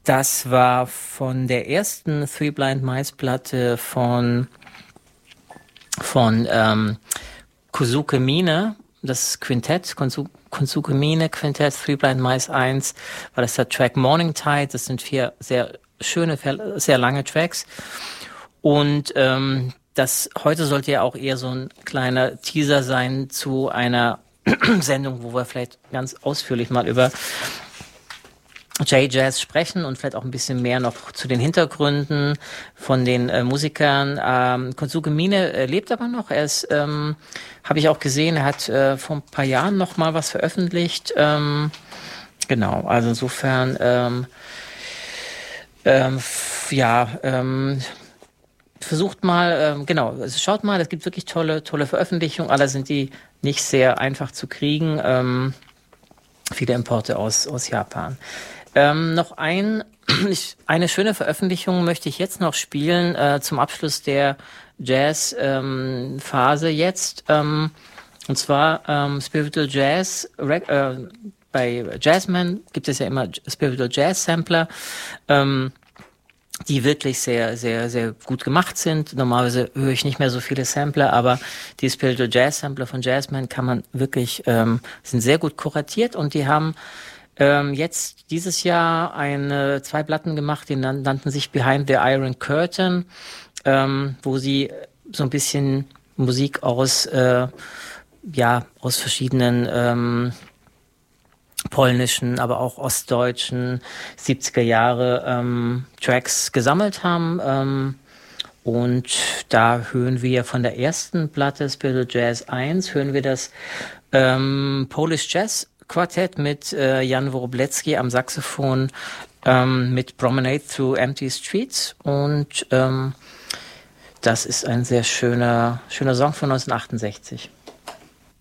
Das war von der ersten Three Blind Mice Platte von Kosuke Mine, das Quintett, Kosuke Mine Quintett, Three Blind Mice 1, war das der Track Morning Tide. Das sind 4 sehr schöne, sehr lange Tracks. Und das heute sollte ja auch eher so ein kleiner Teaser sein zu einer Sendung, wo wir vielleicht ganz ausführlich mal über J-Jazz sprechen und vielleicht auch ein bisschen mehr noch zu den Hintergründen von den Musikern. Kosuke Mine lebt aber noch. Er ist, habe ich auch gesehen, er hat vor ein paar Jahren noch mal was veröffentlicht. Genau, also insofern versucht mal, schaut mal, es gibt wirklich tolle Veröffentlichungen. Alle sind die nicht sehr einfach zu kriegen. Viele Importe aus Japan. Noch eine schöne Veröffentlichung möchte ich jetzt noch spielen zum Abschluss der Jazz-Phase jetzt. Und zwar Spiritual Jazz. Bei Jazzman gibt es ja immer Spiritual Jazz Sampler, die wirklich sehr, sehr, sehr gut gemacht sind. Normalerweise höre ich nicht mehr so viele Sampler, aber die Spiritual Jazz Sampler von Jazzman kann man wirklich, sind sehr gut kuratiert, und die haben jetzt dieses Jahr 2 Platten gemacht, die nannten sich Behind the Iron Curtain, wo sie so ein bisschen Musik aus verschiedenen polnischen, aber auch ostdeutschen 70er Jahre Tracks gesammelt haben. Und da hören wir von der ersten Platte Spiritual Jazz 1, hören wir das Polish Jazz Quartett mit Jan Woroblewski am Saxophon, mit Promenade Through Empty Streets, und das ist ein sehr schöner Song von 1968.